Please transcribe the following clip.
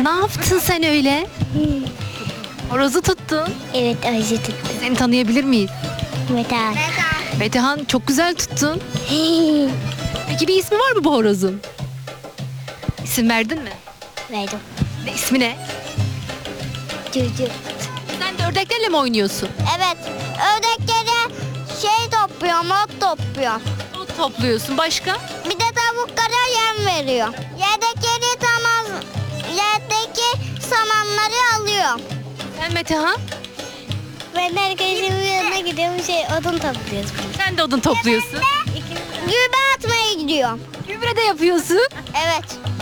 Ne yaptın sen öyle? Horozu tuttun. Evet Ayşe tuttu. Seni tanıyabilir miyiz? Metal. Metehan çok güzel tuttun. Peki bir ismi var mı bu horozun? İsim verdin mi? Verdim. Ne ismi ne? Çocuk. Sen de ördeklerle mi oynuyorsun? Evet. Ördeklere topluyor, ot topluyor. Ot topluyorsun. Başka? Bir de tavuklara yem veriyor. Yerdeki samanları alıyor. Sen Metehan? Ben arkadaşımın yanına gidiyorum odun topluyoruz. Sen de odun topluyorsun. Gübre atmaya gidiyor. Gübre de yapıyorsun. Evet.